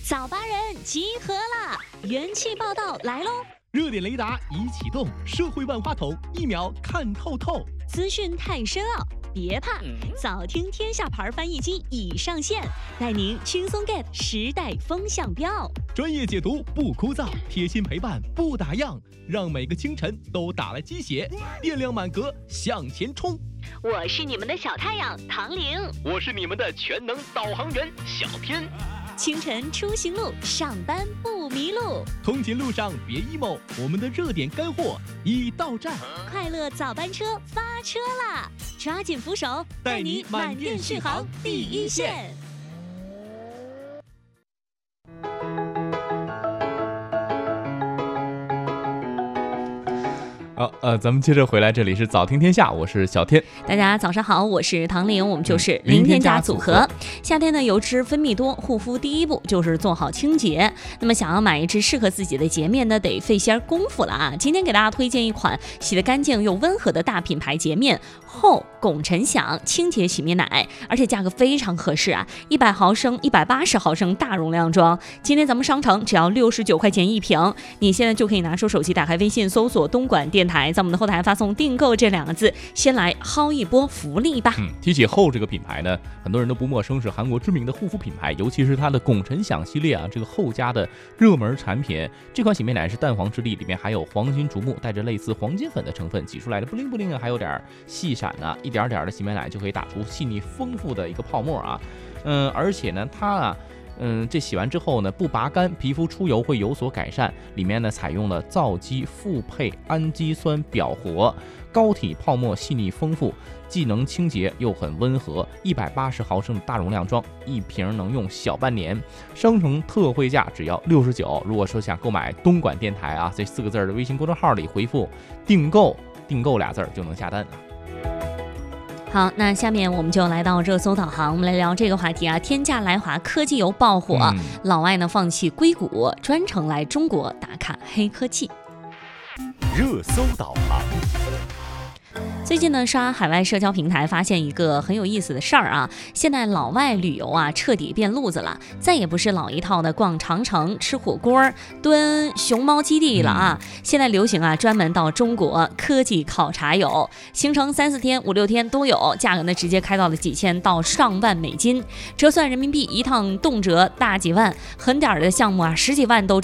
早八人集合啦！元气报道来喽！ 热点雷达已启动，社会万花筒一秒看透透。 资讯太深奥，别怕，早听天下牌翻译机已上线，带您轻松 get 时代风向标。 专业解读不枯燥，贴心陪伴不打烊，让每个清晨都打了鸡血，电量满格向前冲。 我是你们的小太阳唐玲， 我是你们的全能导航员小天。 清晨出行路，上班不迷路。 通勤路上别 emo， 我们的热点干货已到站。 快乐早班车发车啦！抓紧扶手， 带你满电续航第一线。好，咱们接着回来，这里是早听天下，我是小天。 大家早上好，我是唐玲，我们就是零添加组合。夏天呢，油脂分泌多，护肤第一步就是做好清洁。那么想要买一支适合自己的洁面呢，得费些功夫了啊。今天给大家推荐一款洗得干净又温和的大品牌洁面后拱辰享清洁洗面奶，而且价格非常合适啊，100毫升、180毫升大容量装。今天咱们商城只要69块钱一瓶，你现在就可以拿出手机，打开微信，搜索东莞电台，在我们的后台发送订购这2个字，先来薅一波福利吧。 提起后这个品牌呢，很多人都不陌生，是韩国知名的护肤品牌，尤其是它的拱辰享系列啊，这个后家的热门产品。这款洗面奶是蛋黄质地，里面还有黄金竹木，带着类似黄金粉的成分，挤出来的不灵不灵啊，还有点细闪啊，一点点的洗面奶就可以打出细腻丰富的一个泡沫啊。而且呢，它这洗完之后呢，不拔干，皮肤出油会有所改善。里面呢采用了皂基复配氨基酸表活，膏体泡沫细腻丰富，既能清洁又很温和。180毫升的大容量装，一瓶能用小半年。商城特惠价只要69。如果说想购买东莞电台啊这4个字的微信公众号里回复订购2字就能下单。 好，那下面我们就来到热搜导航，我们来聊这个话题啊。天价来华科技游爆火，老外呢放弃硅谷，专程来中国打卡黑科技。 热搜导航。 最近呢，刷海外社交平台发现一个很有意思的事儿啊，现在老外旅游啊彻底变路子了，再也不是老一套的逛长城、吃火锅、蹲熊猫基地了啊，现在流行啊专门到中国科技考察游，行程3-4天、5-6天都有，价格呢直接开到了几千到上万美金，折算人民币一趟动辄大几万，狠点的项目啊10几万都